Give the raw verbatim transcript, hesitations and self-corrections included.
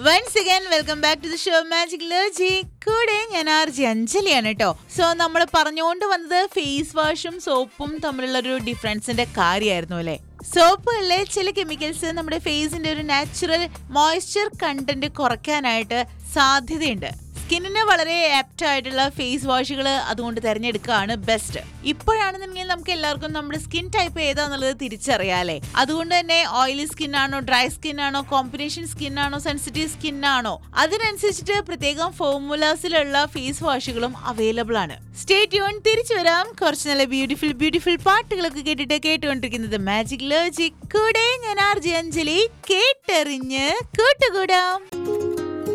Once again welcome back to the show magic ലോജി. കൂടെ ഞാൻ R G അഞ്ജലിയാണ് കേട്ടോ. So നമ്മൾ പറഞ്ഞുകൊണ്ട് വന്നത് ഫേസ് വാഷും സോപ്പും തമ്മിലുള്ള ഒരു ഡിഫറൻസിന്റെ കാര്യമായിരുന്നു അല്ലെ. സോപ്പുകളിലെ ചില കെമിക്കൽസ് നമ്മുടെ ഫേസിന്റെ ഒരു നാച്ചുറൽ മോയ്സ്ചർ കണ്ടന്റ് കുറയ്ക്കാനായിട്ട് സാധ്യതയുണ്ട്. സ്കിന്നിന് വളരെ ആപ്റ്റ് ആയിട്ടുള്ള ഫേസ് വാഷുകൾ അതുകൊണ്ട് തിരഞ്ഞെടുക്കുകയാണ് ബെസ്റ്റ്. ഇപ്പോഴാണെന്നുണ്ടെങ്കിൽ നമുക്ക് എല്ലാവർക്കും നമ്മുടെ സ്കിൻ ടൈപ്പ് ഏതാന്നുള്ളത് തിരിച്ചറിയാലേ. അതുകൊണ്ട് തന്നെ ഓയിലി സ്കിൻ ആണോ, ഡ്രൈ സ്കിൻ ആണോ, കോമ്പിനേഷൻ സ്കിൻ ആണോ, സെൻസിറ്റീവ് സ്കിൻ ആണോ, അതിനനുസരിച്ചിട്ട് പ്രത്യേകം ഫോർമുലാസിലുള്ള ഫേസ് വാഷുകളും അവൈലബിൾ ആണ്. Stay tune. തിരിച്ചു വരാം കുറച്ച് നല്ല ബ്യൂട്ടിഫുൾ ബ്യൂട്ടിഫുൾ പാട്ടുകളൊക്കെ കേട്ടിട്ട് കേട്ടുകൊണ്ടിരിക്കുന്നത് മാജിക് ലോജിക്. കൂടെ ഞാൻ ആർ ജി അഞ്ജലി. കേട്ടെറിഞ്ഞ് കൂട്ടുകൂടാം.